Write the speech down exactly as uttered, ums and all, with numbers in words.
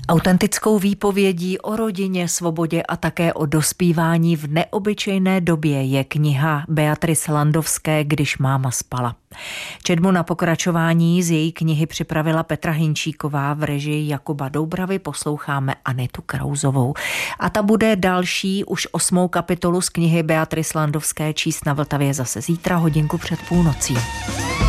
Autentickou výpovědí o rodině, svobodě a také o dospívání v neobyčejné době je kniha Beatrice Landovské Když máma spala. Četbu na pokračování z její knihy připravila Petra Hinčíková, v režii Jakuba Doubravy posloucháme Anitu Krauzovou. A ta bude další, už osmou kapitolu z knihy Beatrice Landovské číst na Vltavě zase zítra hodinku před půlnocí.